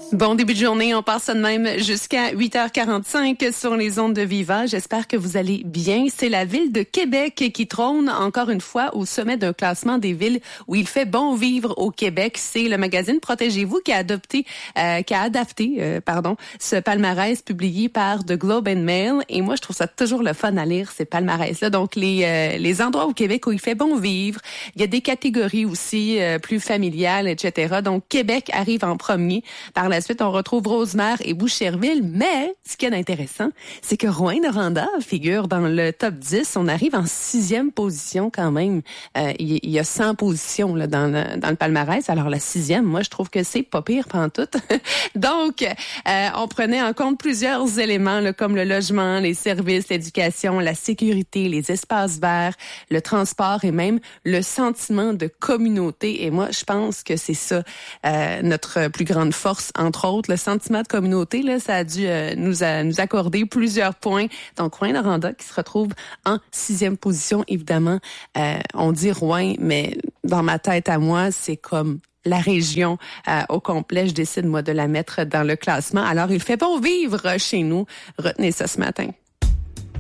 Bon début de journée, on passe ça de même jusqu'à 8h45 sur les ondes de Viva. J'espère que vous allez bien. C'est la ville de Québec qui trône encore une fois au sommet d'un classement des villes où il fait bon vivre au Québec. C'est le magazine Protégez-vous qui a adapté ce palmarès publié par The Globe and Mail. Et moi, je trouve ça toujours le fun à lire, ces palmarès-là. Donc, les endroits au Québec où il fait bon vivre. Il y a des catégories aussi plus familiales, etc. Donc, Québec arrive en premier. Par la suite, on retrouve Rosemère et Boucherville. Mais, ce qui est intéressant, c'est que Rouyn-Noranda figure dans le top 10. On arrive en 6e position quand même. Il y a 100 positions là, dans le palmarès. Alors, la 6e, moi, je trouve que c'est pas pire pantoute. Donc, on prenait en compte plusieurs éléments là, comme le logement, les services, l'éducation, la sécurité, les espaces verts, le transport et même le sentiment de communauté. Et moi, je pense que c'est ça notre plus grande force, entre autres. Le sentiment de communauté, là, ça a dû nous accorder plusieurs points. Donc, Rouyn-Noranda qui se retrouve en 6e position. Évidemment, on dit Rouyn, mais dans ma tête à moi, c'est comme la région au complet. Je décide, moi, de la mettre dans le classement. Alors, il fait bon vivre chez nous. Retenez ça ce matin.